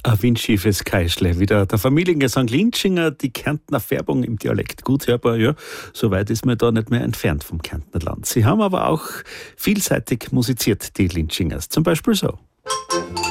Ein windschiefes Kaischle, wieder der Familiengesang Linschinger, die Kärntner Färbung im Dialekt. Gut hörbar, ja, so weit ist man da nicht mehr entfernt vom Kärntner Land. Sie haben aber auch vielseitig musiziert, die Linschingers, zum Beispiel so.